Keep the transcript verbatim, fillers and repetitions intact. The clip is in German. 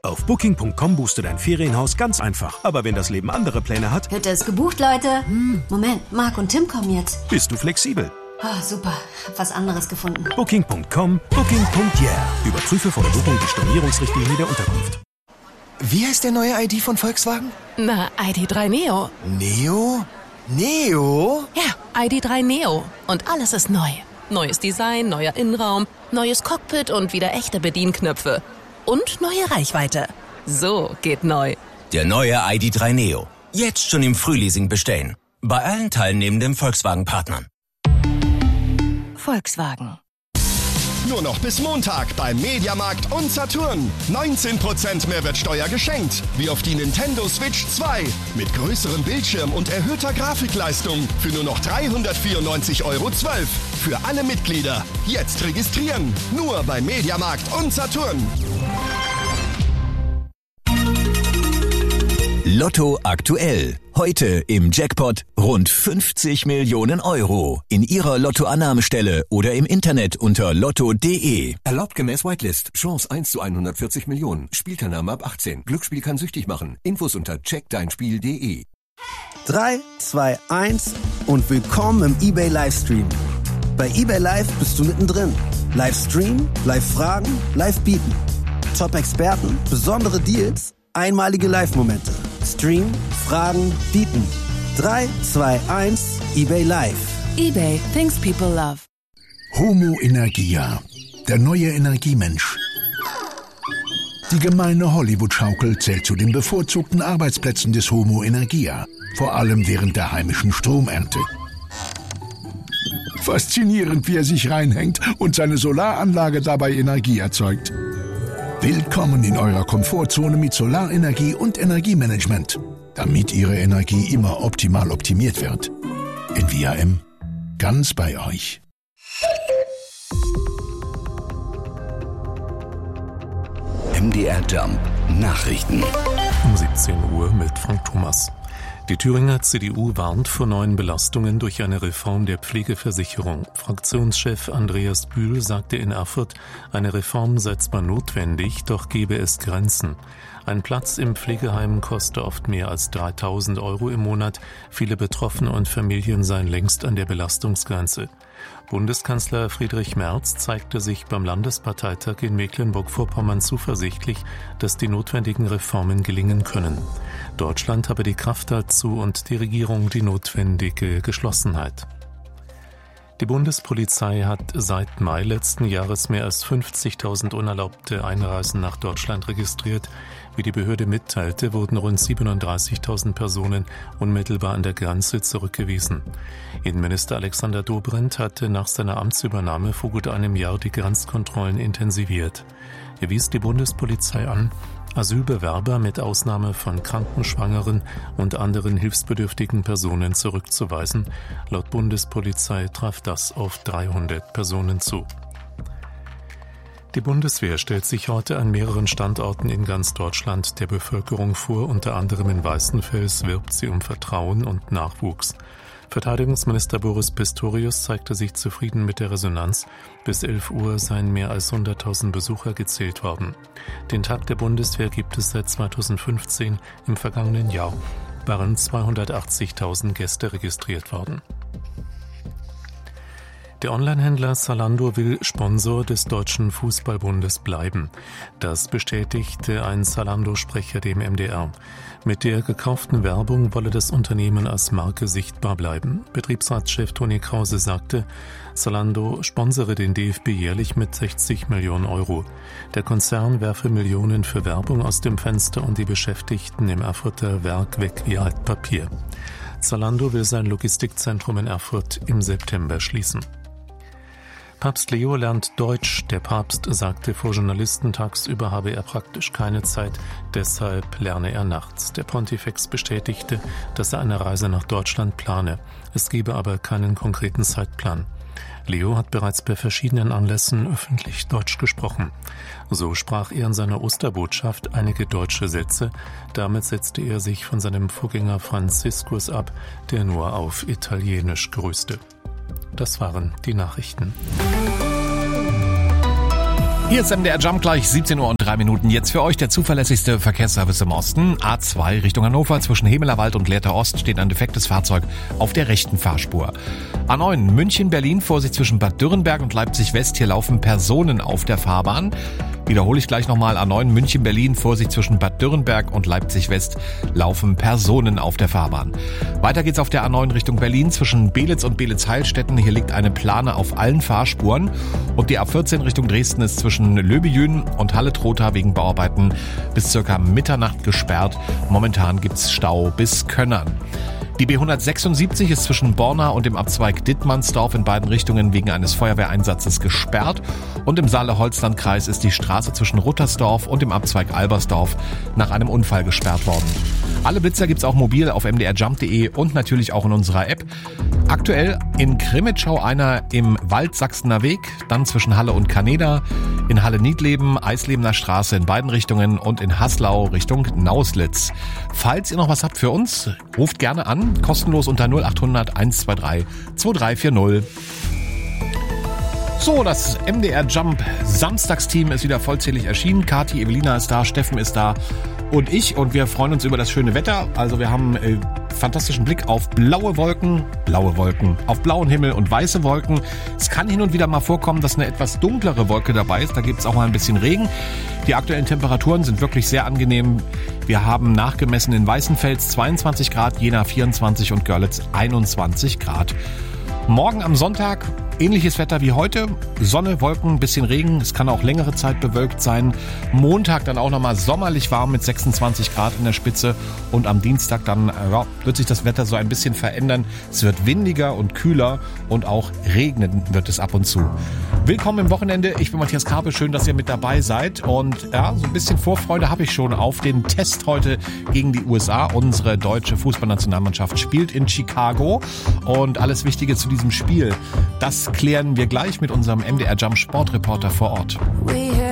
Auf Booking Punkt com buchst du dein Ferienhaus ganz einfach. Aber wenn das Leben andere Pläne hat... Hütte ist gebucht, Leute. Hm, Moment, Marc und Tim kommen jetzt. Bist du flexibel? Oh, super, hab was anderes gefunden. Booking Punkt com, Booking Punkt yeah. Überprüfe vor der Buchung die Stornierungsrichtlinie der Unterkunft. Wie heißt der neue I D von Volkswagen? Na, I D drei Neo. Neo? Neo? Ja, I D drei Neo. Und alles ist neu. Neues Design, neuer Innenraum, neues Cockpit und wieder echte Bedienknöpfe. Und neue Reichweite. So geht neu. Der neue I D drei Neo. Jetzt schon im Frühleasing bestellen. Bei allen teilnehmenden Volkswagen-Partnern. Volkswagen. Nur noch bis Montag beim Mediamarkt und Saturn. neunzehn Prozent Mehrwertsteuer geschenkt. Wie auf die Nintendo Switch zwei. Mit größerem Bildschirm und erhöhter Grafikleistung. Für nur noch dreihundertvierundneunzig Euro zwölf. Für alle Mitglieder. Jetzt registrieren. Nur beim Mediamarkt und Saturn. Lotto aktuell. Heute im Jackpot rund fünfzig Millionen Euro. In Ihrer Lottoannahmestelle oder im Internet unter lotto punkt de. Erlaubt gemäß Whitelist. Chance eins zu hundertvierzig Millionen. Spielteilnahme ab achtzehn. Glücksspiel kann süchtig machen. Infos unter check dein spiel punkt de. drei, zwei, eins und willkommen im eBay Livestream. Bei eBay Live bist du mittendrin. Livestream, Live-Fragen, Live-Bieten. Top-Experten, besondere Deals, einmalige Live-Momente. Stream, Fragen, Bieten. drei, zwei, eins, eBay Live. eBay, things people love. Homo Energia, der neue Energiemensch. Die gemeine Hollywood-Schaukel zählt zu den bevorzugten Arbeitsplätzen des Homo Energia, vor allem während der heimischen Stromernte. Faszinierend, wie er sich reinhängt und seine Solaranlage dabei Energie erzeugt. Willkommen in eurer Komfortzone mit Solarenergie und Energiemanagement, damit Ihre Energie immer optimal optimiert wird. In V R M, ganz bei euch. M D R Jump Nachrichten. Um siebzehn Uhr mit Frank Thomas. Die Thüringer C D U warnt vor neuen Belastungen durch eine Reform der Pflegeversicherung. Fraktionschef Andreas Bühl sagte in Erfurt, eine Reform sei zwar notwendig, doch gebe es Grenzen. Ein Platz im Pflegeheim koste oft mehr als dreitausend Euro im Monat. Viele Betroffene und Familien seien längst an der Belastungsgrenze. Bundeskanzler Friedrich Merz zeigte sich beim Landesparteitag in Mecklenburg-Vorpommern zuversichtlich, dass die notwendigen Reformen gelingen können. Deutschland habe die Kraft dazu und die Regierung die notwendige Geschlossenheit. Die Bundespolizei hat seit Mai letzten Jahres mehr als fünfzigtausend unerlaubte Einreisen nach Deutschland registriert. Wie die Behörde mitteilte, wurden rund siebenunddreißigtausend Personen unmittelbar an der Grenze zurückgewiesen. Innenminister Alexander Dobrindt hatte nach seiner Amtsübernahme vor gut einem Jahr die Grenzkontrollen intensiviert. Er wies die Bundespolizei an, Asylbewerber mit Ausnahme von kranken, schwangeren und anderen hilfsbedürftigen Personen zurückzuweisen. Laut Bundespolizei traf das auf dreihundert Personen zu. Die Bundeswehr stellt sich heute an mehreren Standorten in ganz Deutschland der Bevölkerung vor, unter anderem in Weißenfels wirbt sie um Vertrauen und Nachwuchs. Verteidigungsminister Boris Pistorius zeigte sich zufrieden mit der Resonanz. Bis elf Uhr seien mehr als hunderttausend Besucher gezählt worden. Den Tag der Bundeswehr gibt es seit zweitausendfünfzehn. Im vergangenen Jahr waren zweihundertachtzigtausend Gäste registriert worden. Der Onlinehändler Zalando will Sponsor des Deutschen Fußballbundes bleiben. Das bestätigte ein Zalando-Sprecher dem M D R. Mit der gekauften Werbung wolle das Unternehmen als Marke sichtbar bleiben. Betriebsratschef Toni Krause sagte, Zalando sponsere den D F B jährlich mit sechzig Millionen Euro. Der Konzern werfe Millionen für Werbung aus dem Fenster und die Beschäftigten im Erfurter Werk weg wie Altpapier. Zalando will sein Logistikzentrum in Erfurt im September schließen. Papst Leo lernt Deutsch. Der Papst sagte vor Journalisten, tagsüber habe er praktisch keine Zeit, deshalb lerne er nachts. Der Pontifex bestätigte, dass er eine Reise nach Deutschland plane. Es gebe aber keinen konkreten Zeitplan. Leo hat bereits bei verschiedenen Anlässen öffentlich Deutsch gesprochen. So sprach er in seiner Osterbotschaft einige deutsche Sätze. Damit setzte er sich von seinem Vorgänger Franziskus ab, der nur auf Italienisch grüßte. Das waren die Nachrichten. Hier ist M D R Jump, gleich siebzehn Uhr und drei Minuten. Jetzt für euch der zuverlässigste Verkehrsservice im Osten. A zwei Richtung Hannover zwischen Hemelerwald und Lehrter Ost steht ein defektes Fahrzeug auf der rechten Fahrspur. A neun München-Berlin, Vorsicht zwischen Bad Dürrenberg und Leipzig West. Hier laufen Personen auf der Fahrbahn. Wiederhole ich gleich nochmal. A neun München-Berlin, Vorsicht zwischen Bad Dürrenberg und Leipzig West laufen Personen auf der Fahrbahn. Weiter geht's auf der A neun Richtung Berlin zwischen Belitz und Belitz-Heilstätten. Hier liegt eine Plane auf allen Fahrspuren. Und die A vierzehn Richtung Dresden ist zwischen Löbejün und Halle-Trotha wegen Bauarbeiten bis circa Mitternacht gesperrt. Momentan gibt's Stau bis Könnern. Die B hundertsechsundsiebzig ist zwischen Borna und dem Abzweig Dittmannsdorf in beiden Richtungen wegen eines Feuerwehreinsatzes gesperrt. Und im Saale-Holzland-Kreis ist die Straße zwischen Ruttersdorf und dem Abzweig Albersdorf nach einem Unfall gesperrt worden. Alle Blitzer gibt's auch mobil auf m d r jump punkt d e und natürlich auch in unserer App. Aktuell in Krimitschau einer im Waldsachsener Weg, dann zwischen Halle und Kaneda, in Halle-Niedleben, Eislebener Straße in beiden Richtungen und in Haslau Richtung Nauslitz. Falls ihr noch was habt für uns, ruft gerne an, kostenlos unter null acht hundert eins zwei drei zwei drei vier null. So, das M D R Jump Samstagsteam ist wieder vollzählig erschienen. Kathi, Evelina ist da, Steffen ist da und ich. Und wir freuen uns über das schöne Wetter. Also wir haben äh, fantastischen Blick auf blaue Wolken, blaue Wolken, auf blauen Himmel und weiße Wolken. Es kann hin und wieder mal vorkommen, dass eine etwas dunklere Wolke dabei ist. Da gibt es auch mal ein bisschen Regen. Die aktuellen Temperaturen sind wirklich sehr angenehm. Wir haben nachgemessen in Weißenfels zweiundzwanzig Grad, Jena vierundzwanzig und Görlitz einundzwanzig Grad. Morgen am Sonntag ähnliches Wetter wie heute. Sonne, Wolken, bisschen Regen. Es kann auch längere Zeit bewölkt sein. Montag dann auch nochmal sommerlich warm mit sechsundzwanzig Grad in der Spitze. Und am Dienstag dann ja, wird sich das Wetter so ein bisschen verändern. Es wird windiger und kühler und auch regnen wird es ab und zu. Willkommen im Wochenende. Ich bin Matthias Karpe. Schön, dass ihr mit dabei seid. Und ja, so ein bisschen Vorfreude habe ich schon auf den Test heute gegen die U S A. Unsere deutsche Fußballnationalmannschaft spielt in Chicago. Und alles Wichtige zu diesem Spiel, das klären wir gleich mit unserem M D R Jump Sportreporter vor Ort.